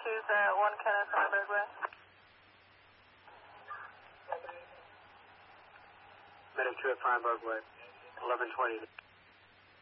2's at 1 Kenneth Feinberg Way. Medic 2 at Feinberg Way, 1120.